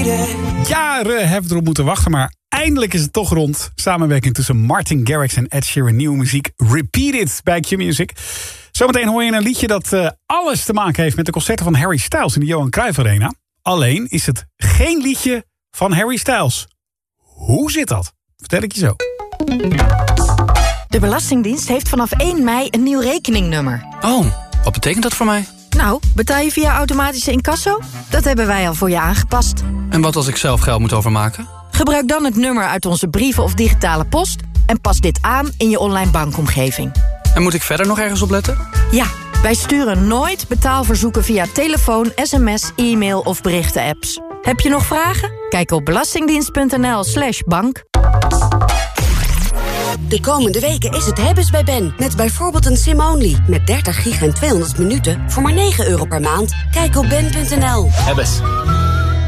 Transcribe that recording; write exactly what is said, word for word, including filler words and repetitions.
Jaren hebben we erop moeten wachten, maar eindelijk is het toch rond. Samenwerking tussen Martin Garrix en Ed Sheeran. Nieuwe muziek, Repeat It bij Q-Music. Zometeen hoor je een liedje dat uh, alles te maken heeft met de concerten van Harry Styles in de Johan Cruijff Arena. Alleen is het geen liedje van Harry Styles. Hoe zit dat? Vertel ik je zo. De Belastingdienst heeft vanaf één mei een nieuw rekeningnummer. Oh, wat betekent dat voor mij? Nou, betaal je via automatische incasso? Dat hebben wij al voor je aangepast. En wat als ik zelf geld moet overmaken? Gebruik dan het nummer uit onze brieven of digitale post en pas dit aan in je online bankomgeving. En moet ik verder nog ergens op letten? Ja, wij sturen nooit betaalverzoeken via telefoon, sms, e-mail of berichten-apps. Heb je nog vragen? Kijk op belastingdienst.nl slash bank. De komende weken is het hebben's bij Ben. Met bijvoorbeeld een sim-only. Met dertig gig en tweehonderd minuten voor maar negen euro per maand. Kijk op ben punt n l. Hebbes.